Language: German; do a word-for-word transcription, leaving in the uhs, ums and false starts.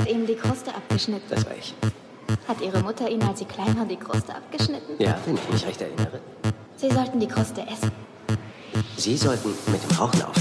hat ihm die Kruste abgeschnitten. Das war ich. Hat Ihre Mutter Ihnen, als Sie klein waren, die Kruste abgeschnitten? Ja, wenn ich mich recht erinnere. Sie sollten die Kruste essen. Sie sollten mit dem Rauchen aufhören.